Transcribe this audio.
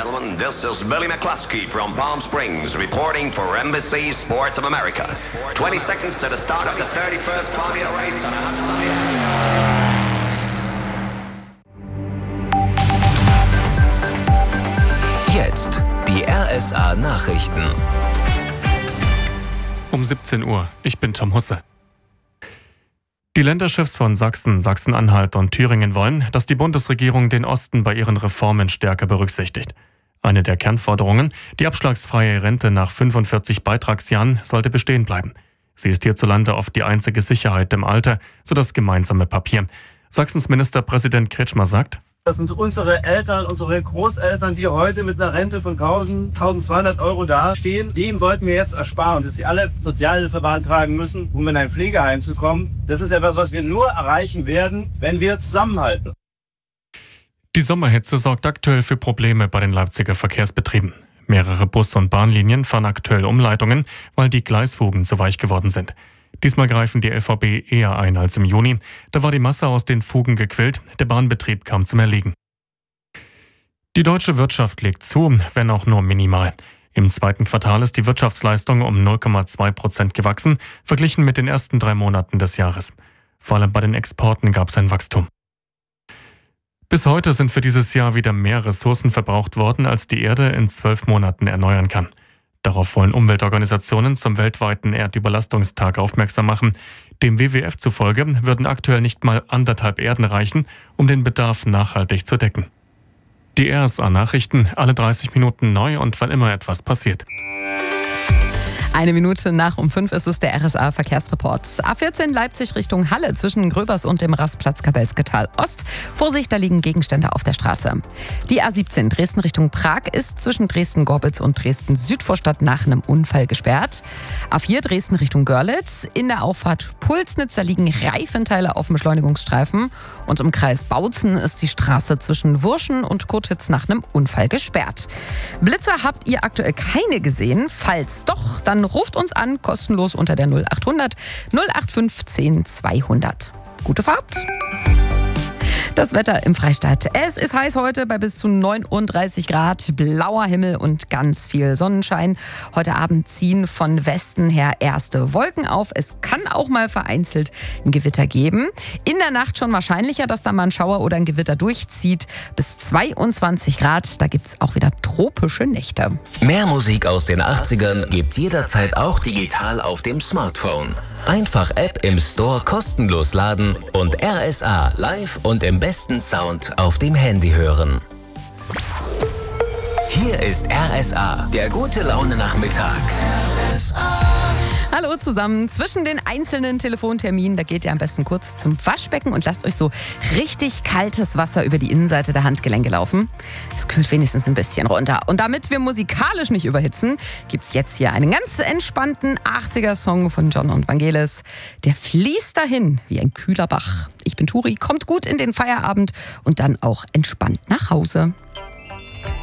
gentlemen, this is Billy McCluskey from Palm Springs reporting for Embassy Sports of America. 20 seconds to the start of the 31st Formula race on a hot sunny afternoon. Jetzt die RSA Nachrichten. Um 17 Uhr. Ich bin Tom Husse. Die Länderchefs von Sachsen, Sachsen-Anhalt und Thüringen wollen, dass die Bundesregierung den Osten bei ihren Reformen stärker berücksichtigt. Eine der Kernforderungen, die abschlagsfreie Rente nach 45 Beitragsjahren, sollte bestehen bleiben. Sie ist hierzulande oft die einzige Sicherheit im Alter, so das gemeinsame Papier. Sachsens Ministerpräsident Kretschmer sagt: Das sind unsere Eltern, unsere Großeltern, die heute mit einer Rente von 1.200 Euro dastehen. Dem sollten wir jetzt ersparen, dass sie alle Sozialhilfe beantragen müssen, um in ein Pflegeheim zu kommen. Das ist etwas, was wir nur erreichen werden, wenn wir zusammenhalten. Die Sommerhitze sorgt aktuell für Probleme bei den Leipziger Verkehrsbetrieben. Mehrere Bus- und Bahnlinien fahren aktuell Umleitungen, weil die Gleisfugen zu weich geworden sind. Diesmal greifen die LVB eher ein als im Juni. Da war die Masse aus den Fugen gequillt, der Bahnbetrieb kam zum Erliegen. Die deutsche Wirtschaft legt zu, wenn auch nur minimal. Im zweiten Quartal ist die Wirtschaftsleistung um 0,2% gewachsen, verglichen mit den ersten 3 Monaten des Jahres. Vor allem bei den Exporten gab es ein Wachstum. Bis heute sind für dieses Jahr wieder mehr Ressourcen verbraucht worden, als die Erde in 12 Monaten erneuern kann. Darauf wollen Umweltorganisationen zum weltweiten Erdüberlastungstag aufmerksam machen. Dem WWF zufolge würden aktuell nicht mal 1,5 Erden reichen, um den Bedarf nachhaltig zu decken. Die RSA-Nachrichten, alle 30 Minuten neu und wann immer etwas passiert. 1 Minute nach um 5 ist es der RSA-Verkehrsreport. A14 Leipzig Richtung Halle zwischen Gröbers und dem Rastplatz Kabelsketal Ost. Vorsicht, da liegen Gegenstände auf der Straße. Die A17 Dresden Richtung Prag ist zwischen Dresden-Gorbitz und Dresden-Südvorstadt nach einem Unfall gesperrt. A4 Dresden Richtung Görlitz. In der Auffahrt Pulsnitz, da liegen Reifenteile auf dem Beschleunigungsstreifen. Und im Kreis Bautzen ist die Straße zwischen Wurschen und Kurtitz nach einem Unfall gesperrt. Blitzer habt ihr aktuell keine gesehen? Falls doch, dann ruft uns an, kostenlos unter der 0800 0815 200. Gute Fahrt! Das Wetter im Freistaat. Es ist heiß heute bei bis zu 39 Grad, blauer Himmel und ganz viel Sonnenschein. Heute Abend ziehen von Westen her erste Wolken auf. Es kann auch mal vereinzelt ein Gewitter geben. In der Nacht schon wahrscheinlicher, dass da mal ein Schauer oder ein Gewitter durchzieht. Bis 22 Grad, da gibt es auch wieder tropische Nächte. Mehr Musik aus den 80ern gibt jederzeit auch digital auf dem Smartphone. Einfach App im Store kostenlos laden und RSA live und im besten Sound auf dem Handy hören. Hier ist RSA, der gute Laune Nachmittag. Hallo zusammen. Zwischen den einzelnen Telefonterminen, da geht ihr am besten kurz zum Waschbecken und lasst euch so richtig kaltes Wasser über die Innenseite der Handgelenke laufen. Es kühlt wenigstens ein bisschen runter. Und damit wir musikalisch nicht überhitzen, gibt's jetzt hier einen ganz entspannten 80er-Song von John und Vangelis. Der fließt dahin wie ein kühler Bach. Ich bin Turi, kommt gut in den Feierabend und dann auch entspannt nach Hause.